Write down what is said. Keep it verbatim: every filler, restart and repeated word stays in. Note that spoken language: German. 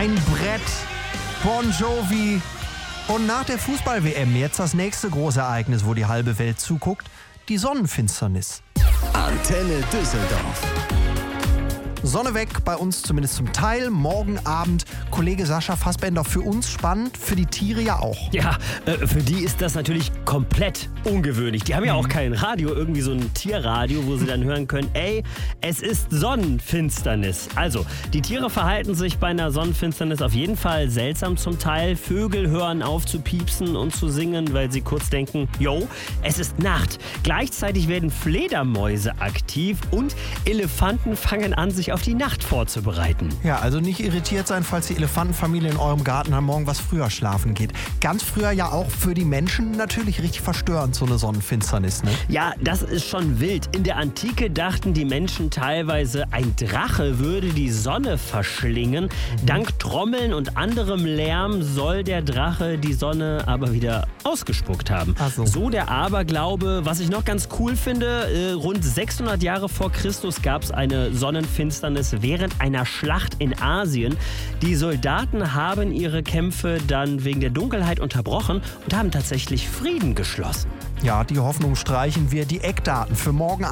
ein Brett, Bon Jovi und nach der Fußball-W M jetzt das nächste große Ereignis, wo die halbe Welt zuguckt, die Sonnenfinsternis. Antenne Düsseldorf. Sonne weg, bei uns zumindest zum Teil. Morgen Abend, Kollege Sascha Fassbender, für uns spannend, für die Tiere ja auch. Ja, äh, für die ist das natürlich komplett ungewöhnlich. Die haben ja auch kein Radio, irgendwie so ein Tierradio, wo sie dann hören können, ey, es ist Sonnenfinsternis. Also, die Tiere verhalten sich bei einer Sonnenfinsternis auf jeden Fall seltsam zum Teil. Vögel hören auf zu piepsen und zu singen, weil sie kurz denken, yo, es ist Nacht. Gleichzeitig werden Fledermäuse aktiv und Elefanten fangen an, sich auf die Nacht vorzubereiten. Ja, also nicht irritiert sein, falls die Elefantenfamilie in eurem Garten am Morgen was früher schlafen geht. Ganz früher ja auch für die Menschen natürlich richtig verstörend, so eine Sonnenfinsternis, ne? Ja, das ist schon wild. In der Antike dachten die Menschen teilweise, ein Drache würde die Sonne verschlingen. Mhm. Dank Trommeln und anderem Lärm soll der Drache die Sonne aber wieder ausgespuckt haben. Ach so. So der Aberglaube. Was ich noch ganz cool finde, äh, rund sechshundert Jahre vor Christus gab es eine Sonnenfinsternis während einer Schlacht in Asien. Die Soldaten haben ihre Kämpfe dann wegen der Dunkelheit unterbrochen und haben tatsächlich Frieden geschlossen. Ja, die Hoffnung streichen wir. Die Eckdaten für morgen